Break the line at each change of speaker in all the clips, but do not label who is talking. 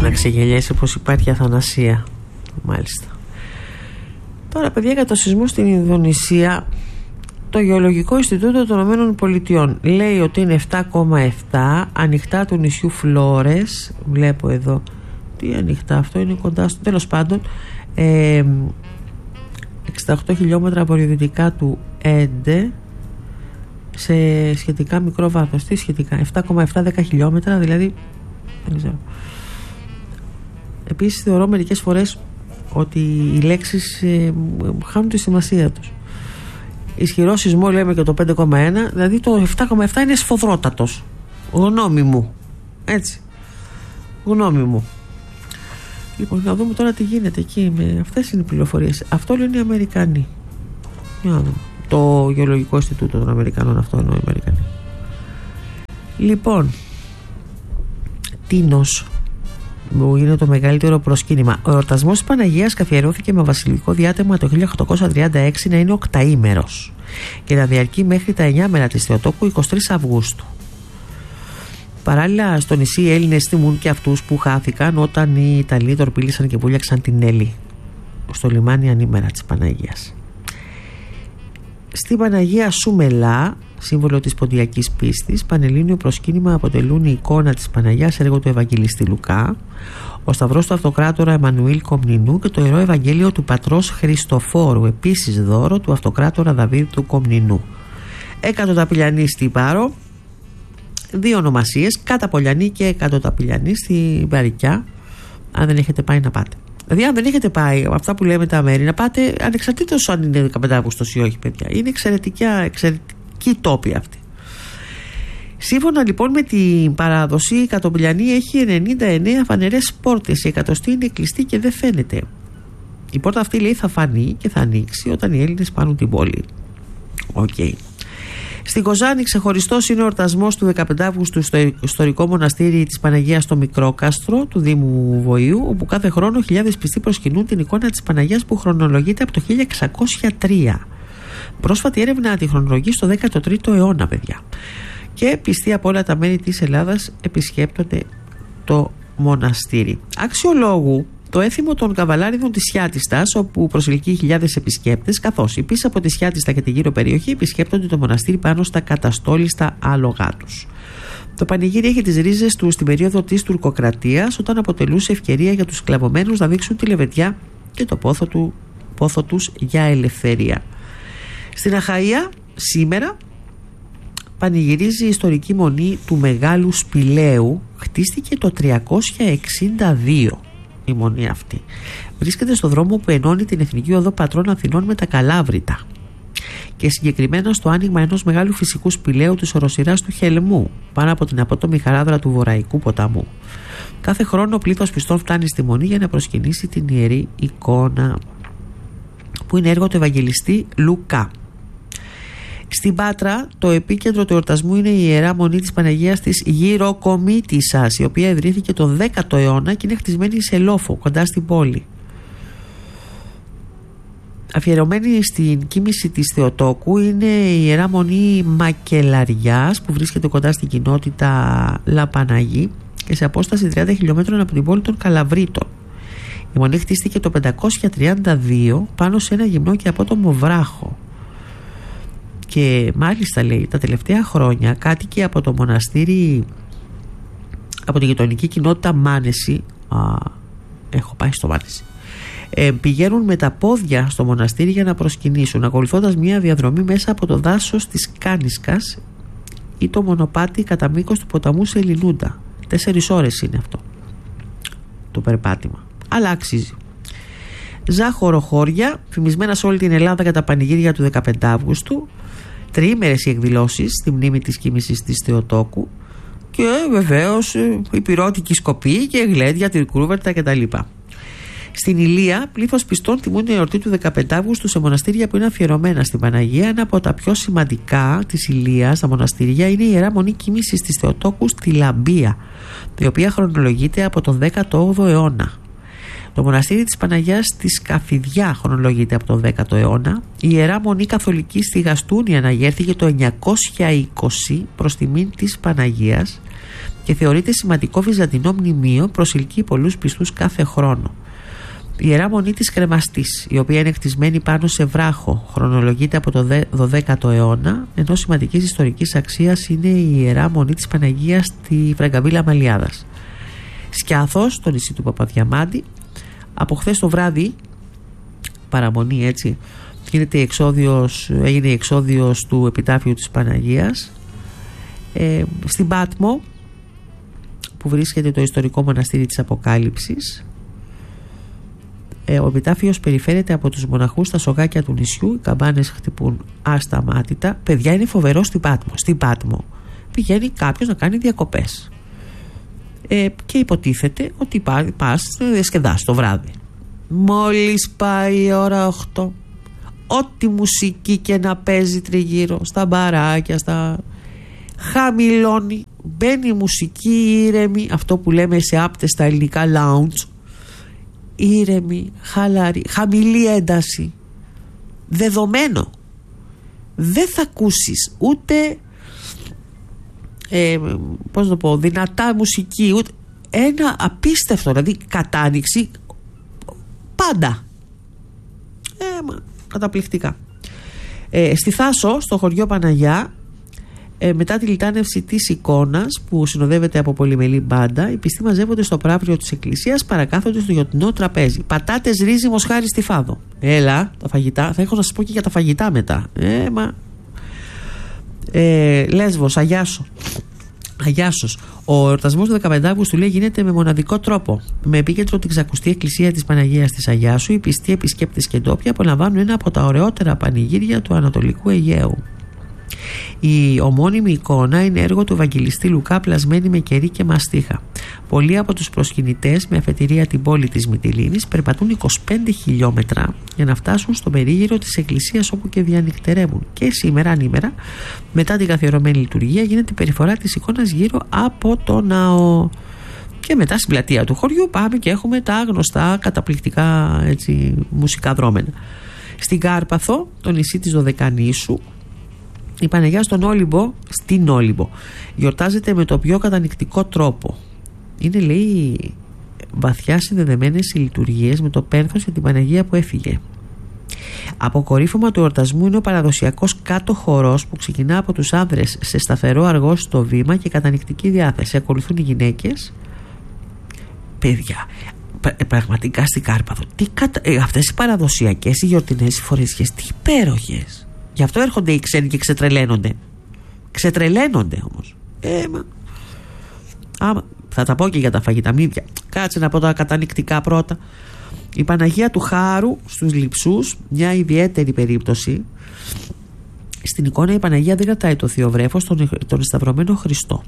να ξεγελιέσει πως υπάρχει αθανασία. Μάλιστα. Τώρα, παιδιά, για το σεισμό στην Ινδονησία, το Γεωλογικό Ινστιτούτο των ΗΠΑ λέει ότι είναι 7,7 ανοιχτά του νησιού Φλόρες. Βλέπω εδώ τι ανοιχτά, αυτό είναι κοντά στο, τέλος πάντων, 68 χιλιόμετρα βορειοδυτικά του Έντε, σε σχετικά μικρό βάθος. Τι σχετικά, 7,7-10 χιλιόμετρα, δηλαδή δεν ξέρω. Επίσης θεωρώ μερικές φορές ότι οι λέξεις χάνουν τη σημασία τους. Ισχυρό σεισμό λέμε και το 5,1, δηλαδή το 7,7 είναι σφοδρότατος. Γνώμη μου. Έτσι. Γνώμη μου. Λοιπόν, να δούμε τώρα τι γίνεται εκεί. Αυτές είναι οι πληροφορίες. Αυτό λένε οι Αμερικανοί. Για να δούμε. Το Γεωλογικό Ινστιτούτο των Αμερικανών, αυτό εννοώ οι Αμερικανοί. Λοιπόν, Τίνος, που είναι το μεγαλύτερο προσκύνημα. Ο εορτασμός της Παναγίας καθιερώθηκε με βασιλικό διάταγμα το 1836 να είναι οκταήμερος και να διαρκεί μέχρι τα 9 μέρα της Θεοτόκου, 23 Αυγούστου. Παράλληλα, στο νησί οι Έλληνες τιμούν και αυτούς που χάθηκαν όταν οι Ιταλοί τορπίλησαν και βούλιαξαν την Έλλη στο λιμάνι ανήμερα της Παναγίας. Στην Παναγία Σούμελα, σύμβολο της ποντιακής πίστης, πανελλήνιο προσκύνημα αποτελούν η εικόνα της Παναγιάς, έργο του Ευαγγελιστή Λουκά, ο σταυρός του Αυτοκράτορα Εμμανουήλ Κομνηνού και το Ιερό Ευαγγέλιο του Πατρός Χριστοφόρου, επίσης δώρο του Αυτοκράτορα Δαβίδ του Κομνηνού. Εκατοταπηλιανή στην Πάρο, δύο ονομασίες, Καταπολιανή και Εκατοταπηλιανή στην Παρικιά. Αν δεν έχετε πάει, να πάτε. Δηλαδή, αν δεν έχετε πάει από αυτά που λέμε τα μέρη, να πάτε ανεξαρτήτως αν είναι 15 Αύγουστος ή όχι, παιδιά. Είναι εξαιρετική τόπη αυτή. Σύμφωνα λοιπόν με την παράδοση, η Κατοπηλιανή έχει 99 φανερές πόρτες. Η εκατοστή είναι κλειστή και δεν φαίνεται. Η πόρτα αυτή, λέει, θα φανεί και θα ανοίξει όταν οι Έλληνες πάρουν την πόλη. Okay. Στην Κοζάνη, ξεχωριστός είναι ο εορτασμός του 15 Αύγουστου στο ιστορικό μοναστήρι της Παναγίας στο Μικρόκαστρο του Δήμου Βοηού, όπου κάθε χρόνο χιλιάδες πιστοί προσκυνούν την εικόνα της Παναγιάς που χρονολογείται από το 1603. Πρόσφατη έρευνα τη χρονολογεί στο 13ο αιώνα, παιδιά. Και πιστοί από όλα τα μέρη της Ελλάδας επισκέπτονται το μοναστήρι. Αξιολόγου το έθιμο των καβαλάριδων της Χιάτιστας, όπου προσελκύει χιλιάδες επισκέπτες, καθώς οι πίσω από τη Χιάτιστα και τη γύρω περιοχή επισκέπτονται το μοναστήρι πάνω στα καταστόλιστα άλογά τους. Το πανηγύρι έχει τις ρίζες του στην περίοδο της τουρκοκρατίας, όταν αποτελούσε ευκαιρία για τους σκλαβωμένους να δείξουν τη λεβεδιά και το πόθο τους για ελευθερία. Στην Αχαΐα σήμερα πανηγυρίζει η ιστορική μονή του Μεγάλου Σπηλαίου. Χτίστηκε το 362 η μονή αυτή. Βρίσκεται στο δρόμο που ενώνει την Εθνική Οδό Πατρών Αθηνών με τα Καλάβρητα και συγκεκριμένα στο άνοιγμα ενός μεγάλου φυσικού σπηλαίου της οροσειράς του Χελμού πάνω από την απότομη χαράδρα του Βορραϊκού ποταμού. Κάθε χρόνο πλήθος πιστών φτάνει στη μονή για να προσκυνήσει την ιερή εικόνα, που είναι έργο του Ευαγγελιστή Λουκά. Στην Πάτρα, το επίκεντρο του εορτασμού είναι η Ιερά Μονή της Παναγίας της Γυροκομήτισσας, η οποία ιδρύθηκε το 10ο αιώνα και είναι χτισμένη σε λόφο κοντά στην πόλη. Αφιερωμένη στην κοίμηση της Θεοτόκου είναι η Ιερά Μονή Μακελαριάς, που βρίσκεται κοντά στην κοινότητα Λαπαναγή και σε απόσταση 30 χιλιόμετρων από την πόλη των Καλαβρίτων. Η μονή χτίστηκε το 532 πάνω σε ένα γυμνό και απότομο βράχο. Και μάλιστα, λέει, τα τελευταία χρόνια κάτοικοι από το μοναστήρι, από τη γειτονική κοινότητα Μάνεση, έχω πάει στο Μάνεση, πηγαίνουν με τα πόδια στο μοναστήρι για να προσκυνήσουν, ακολουθώντας μια διαδρομή μέσα από το δάσος της Κάνισκας ή το μονοπάτι κατά μήκος του ποταμού Σελινούντα. 4 ώρες είναι αυτό το περπάτημα, αλλά αξίζει. Ζάχορο-χώρια, φημισμένα σε όλη την Ελλάδα για τα πανηγύρια του 15 Αύγουστου. Τριήμερες οι εκδηλώσεις στη μνήμη της κοίμησης της Θεοτόκου και βεβαίως υπηρώτικη σκοπή και γλέντια, τυρκρούβερτα κτλ. Στην Ηλία, πλήθος πιστών τιμούν την εορτή του 15 Αύγουστου σε μοναστήρια που είναι αφιερωμένα στην Παναγία. Ένα από τα πιο σημαντικά της Ηλίας στα μοναστήρια είναι η Ιερά Μονή Κοίμησης της Θεοτόκου στη Λαμπία, η οποία χρονολογείται από τον 18ο αιώνα. Το μοναστήρι της Παναγιάς της Καφιδιά χρονολογείται από τον 10ο αιώνα. Η Ιερά Μονή Καθολική στη Γαστούνη αναγέρθηκε το 920 προς τιμήν της Παναγίας και θεωρείται σημαντικό βυζαντινό μνημείο, προσελκύει πολλούς πιστούς κάθε χρόνο. Η Ιερά Μονή της Κρεμαστής, η οποία είναι κτισμένη πάνω σε βράχο, χρονολογείται από το 12ο αιώνα, ενώ σημαντικής ιστορικής αξίας είναι η Ιερά Μονή της Παναγίας στη Φραγκαβίλα Μαλιάδας. Σκιάθος, στο νησί του Παπαδιαμάντη, από χθες το βράδυ, παραμονή έτσι, έγινε η εξόδιος του επιτάφιου της Παναγίας. Στην Πάτμο, που βρίσκεται το ιστορικό μοναστήρι της Αποκάλυψης, ο επιτάφιος περιφέρεται από τους μοναχούς στα σογάκια του νησιού. Οι καμπάνες χτυπούν ασταμάτητα. Παιδιά, είναι φοβερό στην Πάτμο. Πηγαίνει κάποιος να κάνει διακοπές και υποτίθεται ότι πας να διασκεδάσεις το βράδυ. Μόλις πάει η ώρα 8, ό,τι μουσική και να παίζει τριγύρω, στα μπαράκια, χαμηλώνει, μπαίνει η μουσική ήρεμη, αυτό που λέμε σε άπτεστα ελληνικά lounge, ήρεμη, χαλαρή, χαμηλή ένταση, δεδομένο. Δεν θα ακούσεις ούτε πώς να το πω, δυνατά μουσική, ούτε ένα απίστευτο, δηλαδή κατάνοιξη πάντα, καταπληκτικά. Στη Θάσο, στο χωριό Παναγιά, μετά τη λιτάνευση της εικόνας που συνοδεύεται από πολυμελή μπάντα, οι πιστοί μαζεύονται στο πράβριο της εκκλησίας, παρακάθονται στο γιορτινό τραπέζι. Πατάτες, ρύζι, μοσχάρι, στιφάδο. Έλα, τα φαγητά. Θα έχω να σας πω και για τα φαγητά μετά. Λέσβος, Αγιάσος. Ο εορτασμός του 15 Αυγούστου, λέει, γίνεται με μοναδικό τρόπο. Με επίκεντρο την ξακουστή εκκλησία της Παναγίας της Αγιάσου, οι πιστοί επισκέπτες και ντόπιοι απολαμβάνουν ένα από τα ωραιότερα πανηγύρια του Ανατολικού Αιγαίου. Η ομώνυμη εικόνα είναι έργο του Ευαγγελιστή Λουκά, πλασμένη με κερί και μαστίχα. Πολλοί από τους προσκυνητές, με αφετηρία την πόλη της Μυτιλήνης, περπατούν 25 χιλιόμετρα για να φτάσουν στο περίγυρο της εκκλησίας, όπου και διανυκτερεύουν. Και σήμερα, ανήμερα, μετά την καθιερωμένη λειτουργία, γίνεται η περιφορά της εικόνας γύρω από το ναό. Και μετά στην πλατεία του χωριού πάμε και έχουμε τα γνωστά καταπληκτικά έτσι, μουσικά δρόμενα. Στην Κάρπαθο, το νησί της Δωδεκανήσου, η Παναγιά στην Όλυμπο γιορτάζεται με το πιο κατανοητικό τρόπο. Είναι, λέει, βαθιά συνδεδεμένες οι λειτουργίες με το πένθος για την Παναγία που έφυγε. Αποκορύφωμα του εορτασμού είναι ο παραδοσιακός κάτω χορός που ξεκινά από τους άνδρες σε σταθερό αργό στο βήμα και κατανοητική διάθεση. Ακολουθούν οι γυναίκες. Παιδιά, πραγματικά στην Κάρπαθο αυτές οι παραδοσιακές, οι γιορτινές φορεσιές, τι υπέροχες. Γι' αυτό έρχονται οι ξένοι και ξετρελαίνονται όμως. Θα τα πω και για τα φαγητά. Κάτσε να πω τα κατανοητικά πρώτα. Η Παναγία του Χάρου στους Λειψούς, μια ιδιαίτερη περίπτωση. Στην εικόνα η Παναγία δεν κρατάει το θείο βρέφος, τον σταυρωμένο Χριστό.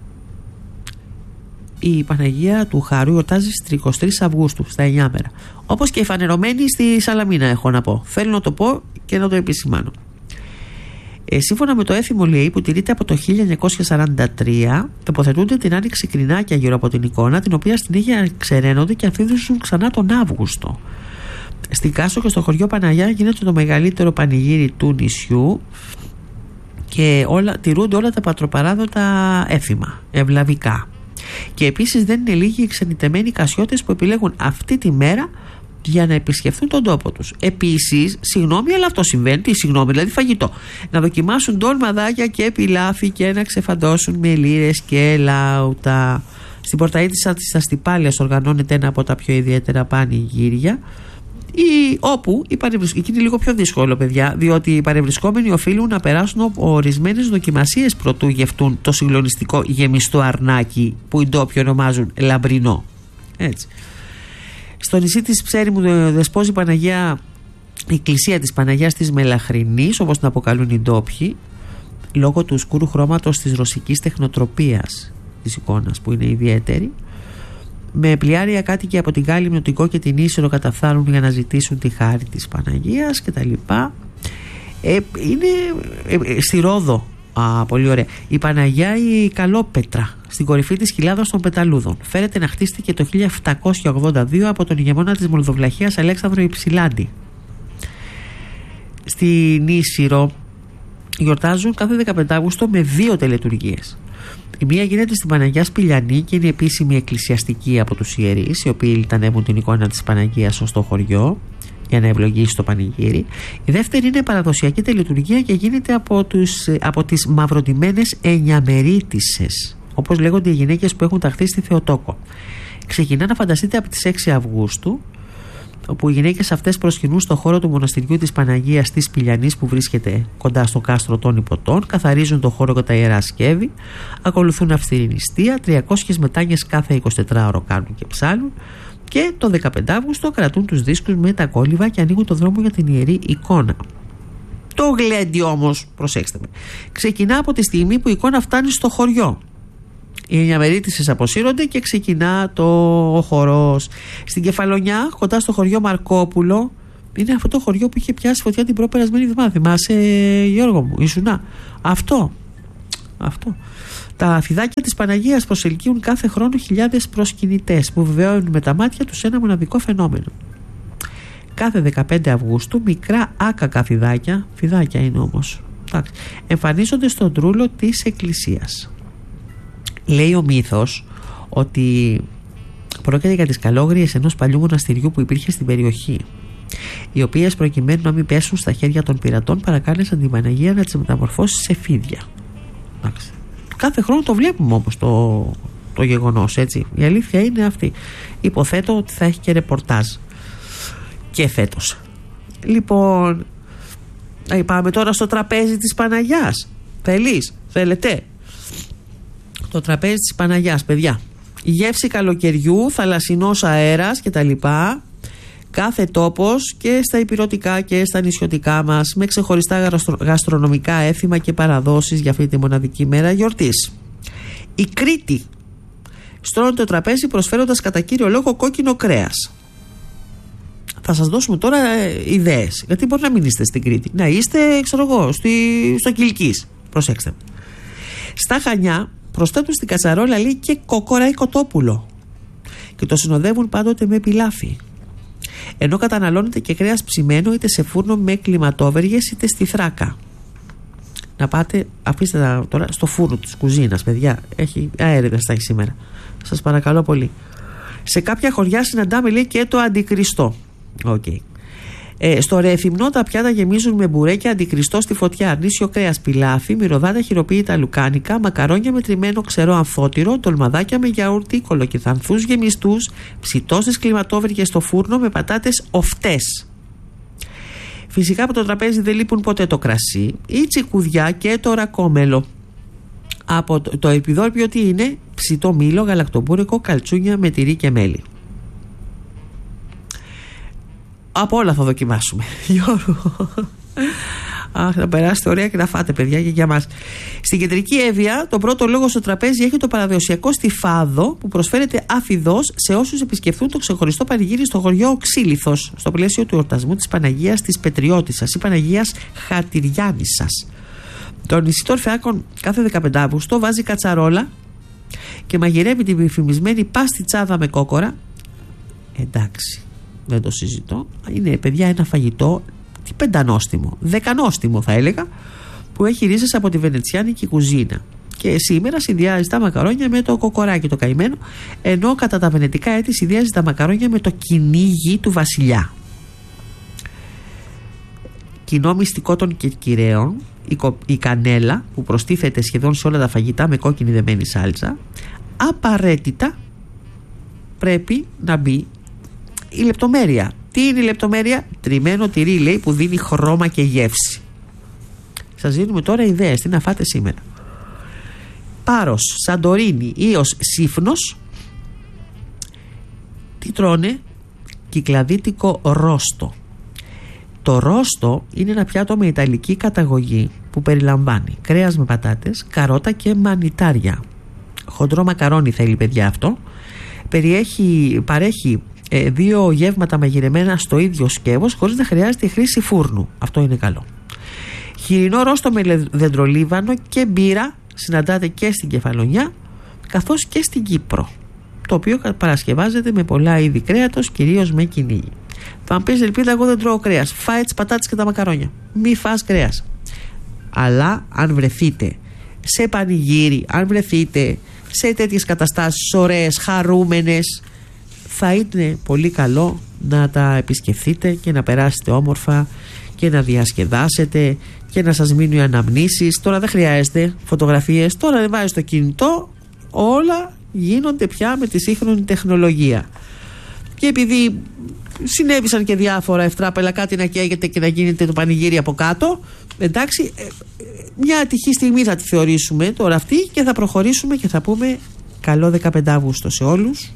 Η Παναγία του Χάρου γιορτάζει στις 23 Αυγούστου, στα 9 μέρα. Όπως και η φανερωμένη στη Σαλαμίνα, έχω να πω. Θέλω να το πω και να το επισημάνω. Σύμφωνα με το έθιμο, λέει, που τηρείται από το 1943, τοποθετούνται την άνοιξη κρινάκια γύρω από την εικόνα, την οποία στην Αίγυπτο ξεραίνονται και αφήνουν ξανά τον Αύγουστο. Στην Κάσο και στο χωριό Παναγιά γίνεται το μεγαλύτερο πανηγύρι του νησιού και τηρούνται όλα τα πατροπαράδοτα έθιμα, ευλαβικά. Και επίσης δεν είναι λίγοι οι ξενιτεμένοι κασιώτες που επιλέγουν αυτή τη μέρα για να επισκεφθούν τον τόπο τους. Επίσης, συγγνώμη, αλλά αυτό συμβαίνει. Τι συγγνώμη, δηλαδή φαγητό. Να δοκιμάσουν ντόλμαδάκια και πιλάφι και να ξεφαντώσουν με λίρες και λάουτα. Στην Πορταΐτισσα της Αστυπάλειας οργανώνεται ένα από τα πιο ιδιαίτερα πανηγύρια, όπου εκεί είναι λίγο πιο δύσκολο, παιδιά, διότι οι παρευρισκόμενοι οφείλουν να περάσουν ορισμένες δοκιμασίες προτού γευτούν το συγκλονιστικό γεμιστό αρνάκι που οι ντόπιοι ονομάζουν λαμπρινό. Έτσι. Στο νησί της Ψέριμου δεσπόζει η εκκλησία της Παναγιάς της Μελαχρινής, όπως την αποκαλούν οι ντόπιοι, λόγω του σκούρου χρώματος της ρωσικής τεχνοτροπίας της εικόνας, που είναι ιδιαίτερη. Με πλοιάρια κάτοικοι από την Γάλυμνο, την Κό και την Ίσυρο καταφθάνουν για να ζητήσουν τη χάρη της Παναγίας κτλ. Είναι στη Ρόδο, πολύ ωραία, η Παναγιά η Καλόπετρα, στην κορυφή της κοιλάδας των Πεταλούδων. Φέρεται να χτίστηκε το 1782 από τον ηγεμόνα της Μολδοβλαχίας Αλέξανδρο Υψηλάντη. Στην Ίσυρο γιορτάζουν κάθε 15 Αύγουστο με 2 τελετουργίες. Η μία γίνεται στην Παναγιά Σπηλιανή και είναι επίσημη εκκλησιαστική από τους ιερείς, οι οποίοι λιτανεύουν την εικόνα της Παναγίας στο χωριό για να ευλογήσει το πανηγύρι. Η δεύτερη είναι παραδοσιακή τελετουργία και γίνεται από τις μαυροντημένες εννιαμερίτισσες, όπως λέγονται οι γυναίκες που έχουν ταχθεί στη Θεοτόκο. Ξεκινά, να φανταστείτε, από τις 6 Αυγούστου, όπου οι γυναίκες αυτές προσκυνούν στο χώρο του μοναστηριού της Παναγίας της Σπηλιανής, που βρίσκεται κοντά στο κάστρο των Υποτών, καθαρίζουν το χώρο και τα ιερά σκεύη, ακολουθούν αυστηρή νηστεία, 300 μετάνιες κάθε 24ωρο κάνουν και ψάλουν, και το 15 Αύγουστο κρατούν τους δίσκους με τα κόλληβα και ανοίγουν το δρόμο για την ιερή εικόνα. Το γλέντι όμως, προσέξτε με, ξεκινά από τη στιγμή που η εικόνα φτάνει στο χωριό. Οι εννιαμερίτισσες αποσύρονται και ξεκινά το χορός. Στην Κεφαλονιά, κοντά στο χωριό Μαρκόπουλο, είναι αυτό το χωριό που είχε πιάσει φωτιά την προπερασμένη εβδομάδα. Θυμάσαι, Γιώργο μου, ήσουνα? Αυτό. Τα φιδάκια της Παναγίας προσελκύουν κάθε χρόνο χιλιάδες προσκυνητές που βεβαιώνουν με τα μάτια τους ένα μοναδικό φαινόμενο. Κάθε 15 Αυγούστου μικρά άκακα φιδάκια είναι όμως, εμφανίζονται στον τρούλο της εκκλησίας. Λέει ο μύθος ότι πρόκειται για τις καλόγριες ενός παλιού μοναστηριού που υπήρχε στην περιοχή, οι οποίες, προκειμένου να μην πέσουν στα χέρια των πειρατών, παρακάλεσαν την Παναγία να τις μεταμορφώσει σε φίδια. Κάθε χρόνο το βλέπουμε όμως το γεγονός, έτσι. Η αλήθεια είναι αυτή. Υποθέτω ότι θα έχει και ρεπορτάζ και φέτος. Λοιπόν, πάμε τώρα στο τραπέζι της Παναγιάς. Θέλετε? Το τραπέζι της Παναγιάς, παιδιά. Η γεύση καλοκαιριού, θαλασσινός αέρας κτλ. Κάθε τόπος, και στα υπηρωτικά και στα νησιωτικά μας, με ξεχωριστά γαστρονομικά έθιμα και παραδόσεις για αυτή τη μοναδική μέρα γιορτής. Η Κρήτη στρώνει το τραπέζι προσφέροντας κατά κύριο λόγο κόκκινο κρέας. Θα σας δώσουμε τώρα ιδέες, γιατί μπορεί να μην είστε στην Κρήτη, να είστε, στο Κιλκής. Προσέξτε. Στα Χανιά προσθέτουν στην κατσαρόλα, λέει, και κόκορα ή κοτόπουλο, και το συνοδεύουν πάντοτε με πιλάφι. Ενώ καταναλώνεται και κρέας ψημένο, είτε σε φούρνο με κλιματόβεργες είτε στη θράκα. Να πάτε, αφήστε τα τώρα στο φούρνο της κουζίνας, παιδιά. Έχει αέριδες θα έχει σήμερα. Σας παρακαλώ πολύ. Σε κάποια χωριά συναντάμε, λέει, και το αντικριστό. Okay. Στο Ρέθυμνο τα πιάτα γεμίζουν με μπουρέκια αντικριστό στη φωτιά, αρνίσιο κρέας πιλάφι, μυρωδάτα χειροποίητα λουκάνικα, μακαρόνια με τριμμένο ξερό αμφώτυρο, τολμαδάκια με γιαούρτι, κολοκυθανθούς γεμιστούς, ψητώσεις κλιματόβεργες στο φούρνο με πατάτες οφτές. Φυσικά από το τραπέζι δεν λείπουν ποτέ το κρασί, η τσικουδιά και το ρακόμελο. Από το επιδόρπιο τι είναι? Ψητό μήλο, γαλακτομπούρικο, καλτσούνια με τυρί και μέλι. Από όλα θα δοκιμάσουμε. Γιώργο, θα περάσετε ωραία και να φάτε, παιδιά, και για μας. Στην κεντρική Εύβοια, το πρώτο λόγο στο τραπέζι έχει το παραδοσιακό στιφάδο που προσφέρεται αφιδώς σε όσους επισκεφθούν το ξεχωριστό πανηγύρι στο χωριό Οξύλιθος, στο πλαίσιο του εορτασμού της Παναγίας της Πετριώτισσας ή Παναγίας Χατηριάνισσας. Το νησί των Φεάκων κάθε 15 Αύγουστο βάζει κατσαρόλα και μαγειρεύει την επιφημισμένη πάστιτσάδα με κόκορα. Εντάξει, δεν το συζητώ. Είναι, παιδιά, ένα φαγητό πεντανόστιμο, δεκανόστιμο θα έλεγα, που έχει ρίζες από τη βενετσιάνικη κουζίνα. Και σήμερα συνδυάζει τα μακαρόνια με το κοκοράκι το καημένο, ενώ κατά τα βενετικά έτη συνδυάζει τα μακαρόνια με το κυνήγι του βασιλιά. Κοινό μυστικό των κυρκυραίων, η κανέλα που προστίθεται σχεδόν σε όλα τα φαγητά με κόκκινη δεμένη σάλτσα, απαραίτητα πρέπει να μπει η λεπτομέρεια. Τι είναι η λεπτομέρεια? Τριμμένο τυρί, λέει, που δίνει χρώμα και γεύση. Σας δίνουμε τώρα ιδέες τι να φάτε σήμερα. Πάρος, Σαντορίνη, Ίος, Σύφνος. Τι τρώνε? Κυκλαδίτικο ρόστο. Το ρόστο είναι ένα πιάτο με ιταλική καταγωγή που περιλαμβάνει κρέας με πατάτες, καρότα και μανιτάρια. Χοντρό μακαρόνι θέλει, παιδιά, αυτό. Παρέχει δύο γεύματα μαγειρεμένα στο ίδιο σκεύος χωρίς να χρειάζεται η χρήση φούρνου. Αυτό είναι καλό. Χοιρινό ρόστο με δεντρολίβανο και μπύρα συναντάται και στην Κεφαλονιά καθώς και στην Κύπρο, το οποίο παρασκευάζεται με πολλά είδη κρέατος, κυρίως με κυνήγι. Θα μου πεις, Ελπίδα, εγώ δεν τρώω κρέας. Φάε τις πατάτες και τα μακαρόνια. Μη φας κρέας. Αλλά αν βρεθείτε σε πανηγύρι, αν βρεθείτε σε τέτοιες καταστάσεις ωραίες, χαρούμενες, θα είναι πολύ καλό να τα επισκεφθείτε και να περάσετε όμορφα και να διασκεδάσετε και να σας μείνουν οι αναμνήσεις. Τώρα δεν χρειάζεται φωτογραφίες, τώρα δεν βάζεις το κινητό, όλα γίνονται πια με τη σύγχρονη τεχνολογία. Και επειδή συνέβησαν και διάφορα ευτράπελα, κάτι να καίγεται και να γίνεται το πανηγύρι από κάτω, εντάξει, μια ατυχή στιγμή θα τη θεωρήσουμε τώρα αυτή και θα προχωρήσουμε και θα πούμε καλό 15 Αύγουστο σε όλους,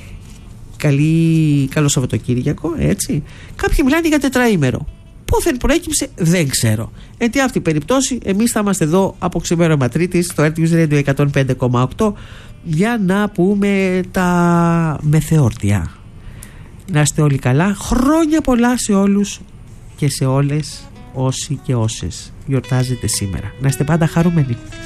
καλό Σαββατοκύριακο, έτσι. Κάποιοι μιλάνε για τετραήμερο. Πόθεν προέκυψε δεν ξέρω. Εν τη αυτή περιπτώσει εμείς θα είμαστε εδώ από ξημέρωμα Τρίτης στο RTVS Radio 105,8 για να πούμε τα μεθεόρτια. Να είστε όλοι καλά, χρόνια πολλά σε όλους και σε όλες όσοι και όσες γιορτάζετε σήμερα. Να είστε πάντα χαρούμενοι.